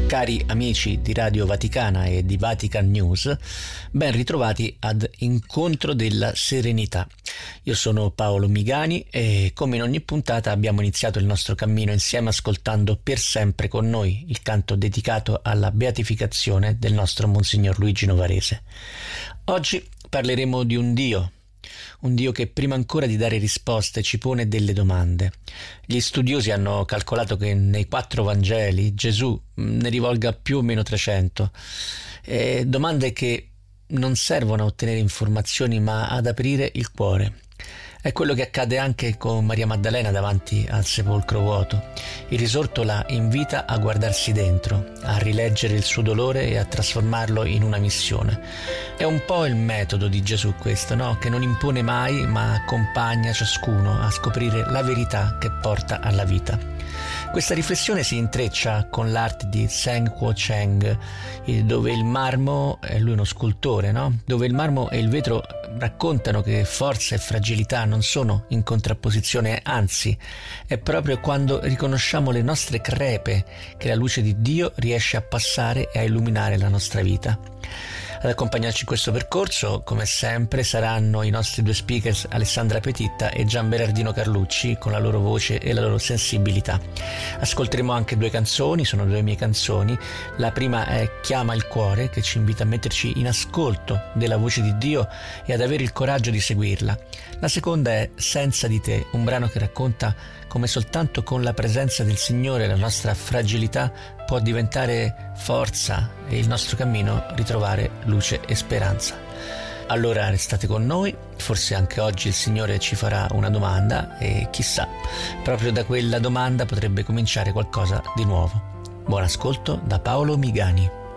Cari amici di Radio Vaticana e di Vatican News, ben ritrovati ad Incontro della Serenità. Io sono Paolo Migani e come in ogni puntata abbiamo iniziato il nostro cammino insieme ascoltando Per sempre con noi, il canto dedicato alla beatificazione del nostro Monsignor Luigi Novarese. Oggi parleremo di un Dio che prima ancora di dare risposte ci pone delle domande. Gli studiosi hanno calcolato che nei 4 Vangeli Gesù ne rivolga più o meno 300, domande che non servono a ottenere informazioni ma ad aprire il cuore. È quello che accade anche con Maria Maddalena davanti al sepolcro vuoto. Il risorto la invita a guardarsi dentro, a rileggere il suo dolore e a trasformarlo in una missione. È un po' il metodo di Gesù questo, no? Che non impone mai ma accompagna ciascuno a scoprire la verità che porta alla vita. Questa riflessione si intreccia con l'arte di Zheng Guocheng, dove il marmo, lui è uno scultore, no? Dove il marmo e il vetro raccontano che forza e fragilità non sono in contrapposizione, anzi è proprio quando riconosciamo le nostre crepe che la luce di Dio riesce a passare e a illuminare la nostra vita. Ad accompagnarci in questo percorso, come sempre, saranno i nostri 2 speakers Alessandra Petitta e Gian Berardino Carlucci con la loro voce e la loro sensibilità. Ascolteremo anche 2 canzoni, sono 2 mie canzoni. La prima è Chiama il cuore, che ci invita a metterci in ascolto della voce di Dio e ad avere il coraggio di seguirla. La seconda è Senza di te, un brano che racconta come soltanto con la presenza del Signore la nostra fragilità può diventare forza e il nostro cammino ritrovare luce e speranza. Allora restate con noi, forse anche oggi il Signore ci farà una domanda e chissà, proprio da quella domanda potrebbe cominciare qualcosa di nuovo. Buon ascolto da Paolo Migani.